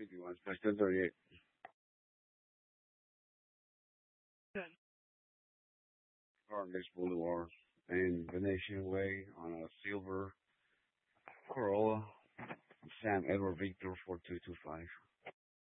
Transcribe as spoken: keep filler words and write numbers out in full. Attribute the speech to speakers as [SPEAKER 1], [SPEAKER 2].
[SPEAKER 1] fifty-one, slash ten thirty-eight.
[SPEAKER 2] Good.
[SPEAKER 1] Carmix Boulevard and Venetian Way on a silver Corolla. Sam Edward Victor four two two five.